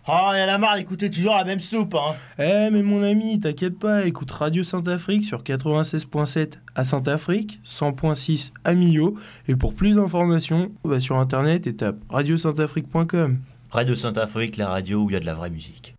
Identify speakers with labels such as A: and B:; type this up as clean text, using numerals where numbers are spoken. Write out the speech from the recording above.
A: Oh, y'en a marre d'écouter toujours la même soupe, hein.
B: Mais mon ami, t'inquiète pas, écoute Radio Saint-Afrique sur 96.7 à Saint-Afrique, 100.6 à Millau, et pour plus d'informations, va sur internet et tape radiosaintafrique.com.
A: Radio Saint-Afrique, la radio où il y a de la vraie musique.